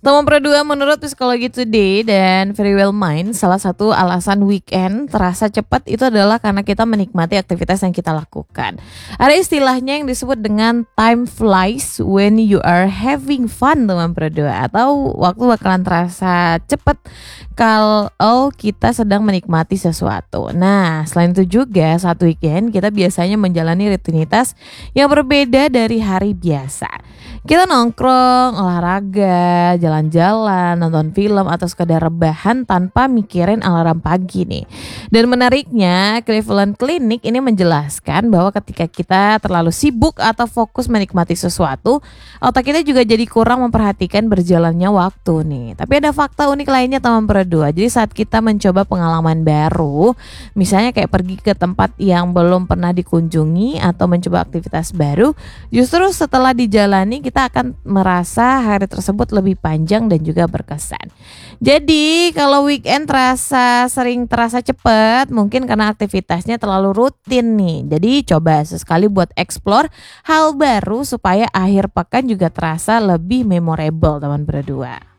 Teman berdua, menurut Psikologi Today dan Very Well Mind, salah satu alasan weekend terasa cepat itu adalah karena kita menikmati aktivitas yang kita lakukan. Ada istilahnya yang disebut dengan time flies when you are having fun, teman berdua, atau waktu bakalan terasa cepat kalau kita sedang menikmati sesuatu. Nah, selain itu juga saat weekend kita biasanya menjalani rutinitas yang berbeda dari hari biasa. Kita nongkrong, olahraga, jalan-jalan, nonton film, atau sekadar rebahan tanpa mikirin alarm pagi nih. Dan menariknya, Cleveland Clinic ini menjelaskan bahwa ketika kita terlalu sibuk atau fokus menikmati sesuatu, otak kita juga jadi kurang memperhatikan berjalannya waktu nih. Tapi ada fakta unik lainnya, teman berdua. Jadi saat kita mencoba pengalaman baru, misalnya kayak pergi ke tempat yang belum pernah dikunjungi atau mencoba aktivitas baru, justru setelah dijalani kita akan merasa hari tersebut lebih panjang dan juga berkesan. Jadi kalau weekend sering terasa cepat, mungkin karena aktivitasnya terlalu rutin nih. Jadi coba sesekali buat explore hal baru supaya akhir pekan juga terasa lebih memorable, teman berdua.